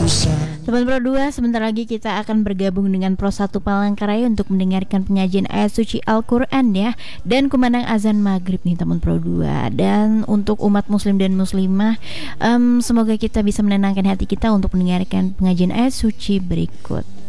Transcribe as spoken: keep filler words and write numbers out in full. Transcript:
Sobat Pro dua, sebentar lagi kita akan bergabung dengan Pro satu Palangkaraya untuk mendengarkan penyajian ayat suci Al-Quran ya, dan kumandang azan maghrib nih teman Pro dua. Dan untuk umat muslim dan muslimah, um, semoga kita bisa menenangkan hati kita untuk mendengarkan pengajian ayat suci berikut.